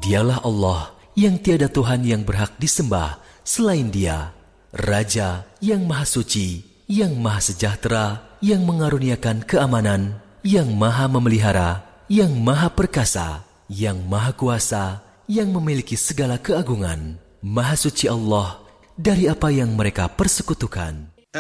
Dialah Allah yang tiada Tuhan yang berhak disembah selain Dia, Raja yang Maha Suci, yang Maha Sejahtera, yang mengaruniakan keamanan, yang Maha Memelihara, yang Maha Perkasa, yang Maha Kuasa, yang memiliki segala keagungan. Maha Suci Allah dari apa yang mereka persekutukan.